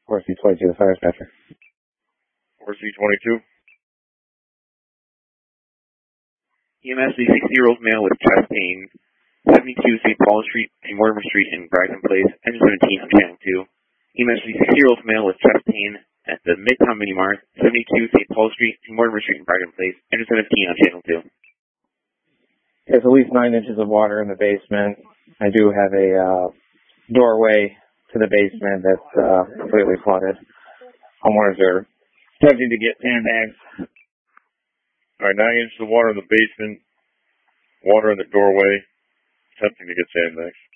4C22, the fire dispatcher. 4C22. EMS, the 60-year-old male with chest pain, 72 St. Paul Street and Mortimer Street in Bragdon Place, engine 17 on channel 2. EMS, the 60-year-old male with chest pain at the Midtown Mini Mart, 72 St. Paul Street and Mortimer Street in Bragdon Place, engine 17 on channel 2. There's at least 9 inches of water in the basement. I do have a doorway to the basement that's completely flooded. Homeowners are attempting to get sandbags. All right, 9 inches of water in the basement, water in the doorway, attempting to get sandbags.